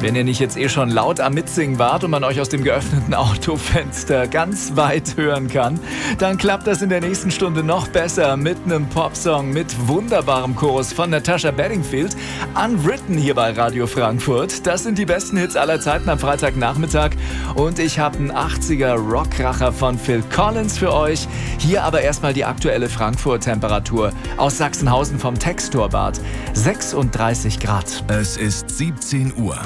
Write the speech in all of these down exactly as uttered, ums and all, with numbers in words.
Wenn ihr nicht jetzt eh schon laut am Mitsingen wart und man euch aus dem geöffneten Autofenster ganz weit hören kann, dann klappt das in der nächsten Stunde noch besser mit einem Popsong mit wunderbarem Chorus von Natasha Bedingfield. Unwritten hier bei Radio Frankfurt. Das sind die besten Hits aller Zeiten am Freitagnachmittag. Und ich habe einen achtziger Rockkracher von Phil Collins für euch. Hier aber erstmal die aktuelle Frankfurt-Temperatur aus Sachsenhausen vom Textorbad. sechsunddreißig Grad. Es ist siebzehn Uhr.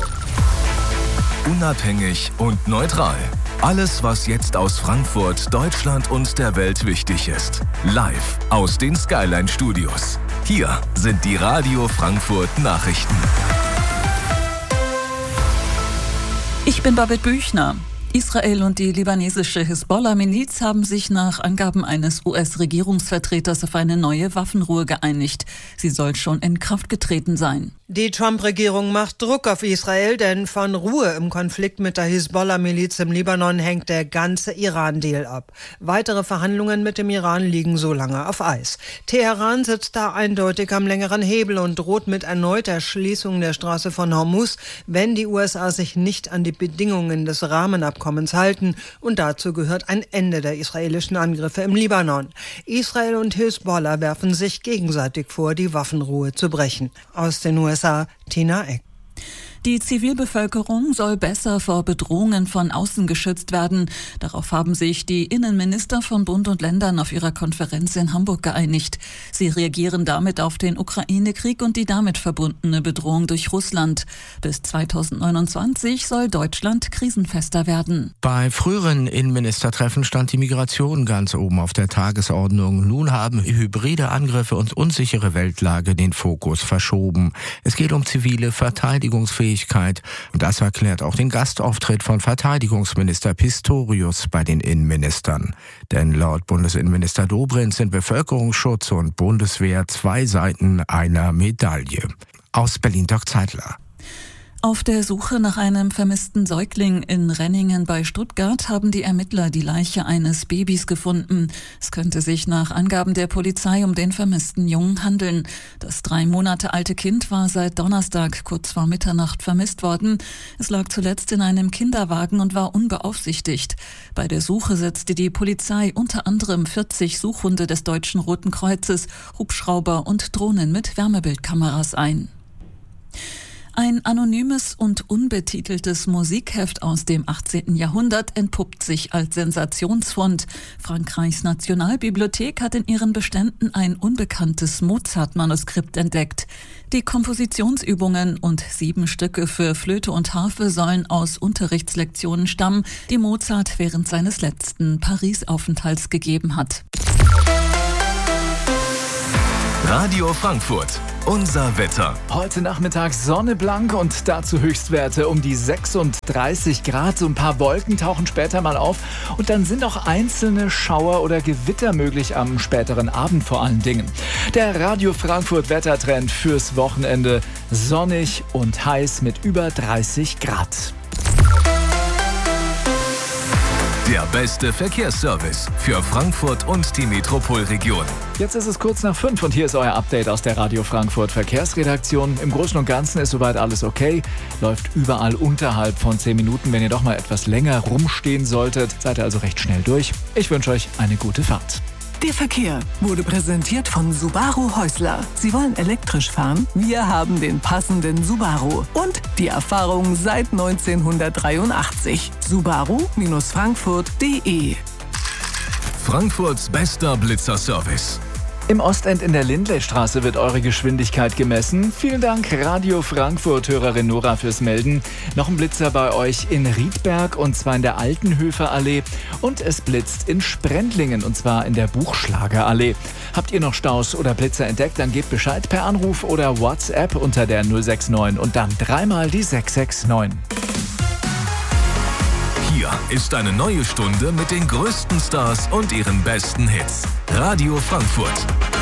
Unabhängig und neutral. Alles, was jetzt aus Frankfurt, Deutschland und der Welt wichtig ist. Live aus den Skyline Studios. Hier sind die Radio Frankfurt Nachrichten. Ich bin Babette Büchner. Israel und die libanesische Hisbollah-Miliz haben sich nach Angaben eines U S-Regierungsvertreters auf eine neue Waffenruhe geeinigt. Sie soll schon in Kraft getreten sein. Die Trump-Regierung macht Druck auf Israel, denn von Ruhe im Konflikt mit der Hisbollah-Miliz im Libanon hängt der ganze Iran-Deal ab. Weitere Verhandlungen mit dem Iran liegen so lange auf Eis. Teheran sitzt da eindeutig am längeren Hebel und droht mit erneuter Schließung der Straße von Hormuz, wenn die U S A sich nicht an die Bedingungen des Rahmenabkommens halten. Und dazu gehört ein Ende der israelischen Angriffe im Libanon. Israel und Hisbollah werfen sich gegenseitig vor, die Waffenruhe zu brechen. Aus den U S A, Tina Eck. Die Zivilbevölkerung soll besser vor Bedrohungen von außen geschützt werden. Darauf haben sich die Innenminister von Bund und Ländern auf ihrer Konferenz in Hamburg geeinigt. Sie reagieren damit auf den Ukraine-Krieg und die damit verbundene Bedrohung durch Russland. Bis zweitausendneunundzwanzig soll Deutschland krisenfester werden. Bei früheren Innenministertreffen stand die Migration ganz oben auf der Tagesordnung. Nun haben hybride Angriffe und unsichere Weltlage den Fokus verschoben. Es geht um zivile Verteidigungsfähigkeit. Und das erklärt auch den Gastauftritt von Verteidigungsminister Pistorius bei den Innenministern. Denn laut Bundesinnenminister Dobrindt sind Bevölkerungsschutz und Bundeswehr zwei Seiten einer Medaille. Aus Berlin Dirk Zeitler. Auf der Suche nach einem vermissten Säugling in Renningen bei Stuttgart haben die Ermittler die Leiche eines Babys gefunden. Es könnte sich nach Angaben der Polizei um den vermissten Jungen handeln. Das drei Monate alte Kind war seit Donnerstag kurz vor Mitternacht vermisst worden. Es lag zuletzt in einem Kinderwagen und war unbeaufsichtigt. Bei der Suche setzte die Polizei unter anderem vierzig Suchhunde des Deutschen Roten Kreuzes, Hubschrauber und Drohnen mit Wärmebildkameras ein. Ein anonymes und unbetiteltes Musikheft aus dem achtzehnten Jahrhundert entpuppt sich als Sensationsfund. Frankreichs Nationalbibliothek hat in ihren Beständen ein unbekanntes Mozart-Manuskript entdeckt. Die Kompositionsübungen und sieben Stücke für Flöte und Harfe sollen aus Unterrichtslektionen stammen, die Mozart während seines letzten Paris-Aufenthalts gegeben hat. Radio Frankfurt. Unser Wetter. Heute Nachmittag Sonne blank und dazu Höchstwerte um die sechsunddreißig Grad. So ein paar Wolken tauchen später mal auf und dann sind auch einzelne Schauer oder Gewitter möglich am späteren Abend vor allen Dingen. Der Radio Frankfurt Wettertrend fürs Wochenende. Sonnig und heiß mit über dreißig Grad. Der beste Verkehrsservice für Frankfurt und die Metropolregion. Jetzt ist es kurz nach fünf und hier ist euer Update aus der Radio Frankfurt Verkehrsredaktion. Im Großen und Ganzen ist soweit alles okay. Läuft überall unterhalb von zehn Minuten. Wenn ihr doch mal etwas länger rumstehen solltet, seid ihr also recht schnell durch. Ich wünsche euch eine gute Fahrt. Der Verkehr wurde präsentiert von Subaru Häusler. Sie wollen elektrisch fahren? Wir haben den passenden Subaru. Und die Erfahrung seit neunzehnhundertdreiundachtzig. Subaru Frankfurt punkt de. Frankfurts bester Blitzerservice. Im Ostend in der Lindleystraße wird eure Geschwindigkeit gemessen. Vielen Dank, Radio Frankfurt-Hörerin Nora, fürs Melden. Noch ein Blitzer bei euch in Riedberg, und zwar in der Altenhöfer Allee. Und es blitzt in Sprendlingen, und zwar in der Buchschlagerallee. Habt ihr noch Staus oder Blitzer entdeckt, dann gebt Bescheid per Anruf oder WhatsApp unter der null sechs neun und dann dreimal die sechs sechs neun. Hier ist eine neue Stunde mit den größten Stars und ihren besten Hits. Radio Frankfurt.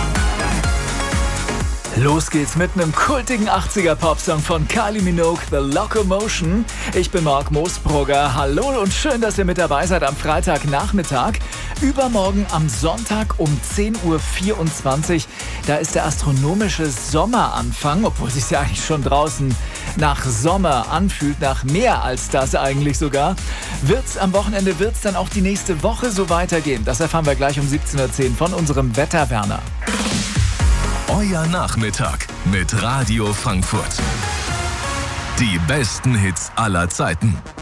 Los geht's mit einem kultigen achtziger Popsong von Kylie Minogue, The Locomotion. Ich bin Marc Moosbrugger. Hallo und schön, dass ihr mit dabei seid am Freitagnachmittag. Übermorgen am Sonntag um zehn Uhr vierundzwanzig. Da ist der astronomische Sommeranfang, obwohl es sich ja eigentlich schon draußen nach Sommer anfühlt, nach mehr als das eigentlich sogar, wird's am Wochenende, wird's dann auch die nächste Woche so weitergehen. Das erfahren wir gleich um siebzehn Uhr zehn von unserem Wetterwerner. Euer Nachmittag mit Radio Frankfurt. Die besten Hits aller Zeiten.